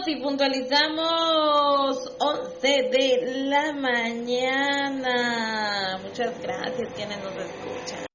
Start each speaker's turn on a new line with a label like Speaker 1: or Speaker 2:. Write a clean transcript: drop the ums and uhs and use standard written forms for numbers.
Speaker 1: Seguimos y puntualizamos 11 de la mañana. Muchas gracias quienes nos escuchan.